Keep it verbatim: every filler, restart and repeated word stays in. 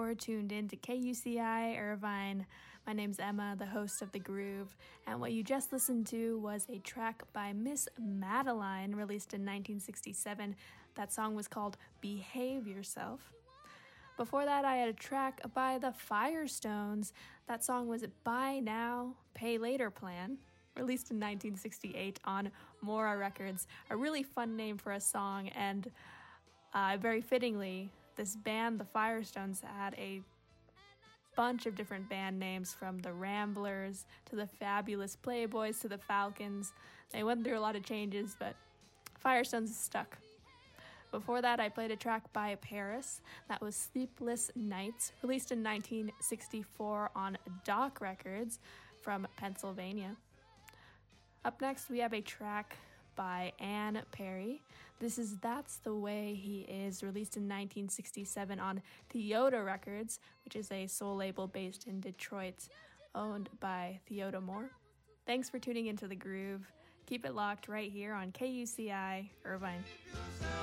You're tuned in to K U C I Irvine. My name's Emma, the host of The Groove, and what you just listened to was a track by Miss Madeline, released in nineteen sixty-seven. That song was called Behave Yourself. Before that, I had a track by the Firestones. That song was Buy Now, Pay Later Plan, released in nineteen sixty-eight on Mora Records. A really fun name for a song, and uh, very fittingly, this band, the Firestones, had a bunch of different band names, from the Ramblers to the Fabulous Playboys to the Falcons. They went through a lot of changes, but Firestones is stuck. Before that, I played a track by Paris. That was Sleepless Nights, released in nineteen sixty-four on Doc Records from Pennsylvania. Up next, we have a track by Ann Perry. This is That's the Way He Is, released in nineteen sixty-seven on Theota Records, which is a soul label based in Detroit, owned by Theota Moore. Thanks for tuning into The Groove. Keep it locked right here on K U C I Irvine.